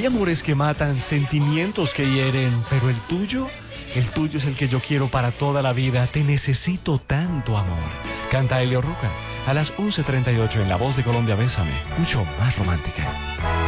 Hay amores que matan, sentimientos que hieren, pero el tuyo es el que yo quiero para toda la vida. Te necesito tanto, amor. Canta Elio Roca a las 11:38 en La Voz de Colombia. Bésame, mucho más romántica.